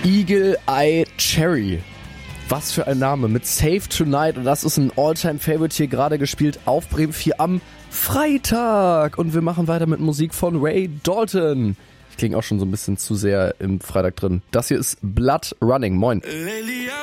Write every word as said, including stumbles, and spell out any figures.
Eagle Eye Cherry. Was für ein Name. Mit Save Tonight. Und das ist ein All-Time-Favorite hier gerade gespielt auf Bremen vier am Freitag. Und wir machen weiter mit Musik von Ray Dalton. Ich klinge auch schon so ein bisschen zu sehr im Freitag drin. Das hier ist Blood Running. Moin.